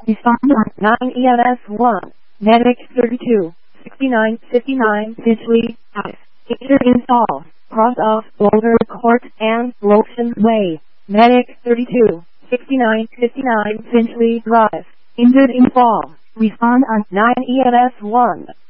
Respond on 9 EMS 1. Medic 32, 6959 Finchley Drive. Injured install. Cross off Boulder Court and Wilson Way. Medic 32, 6959 Finchley Drive. Injured install. Respond on 9 EMS 1.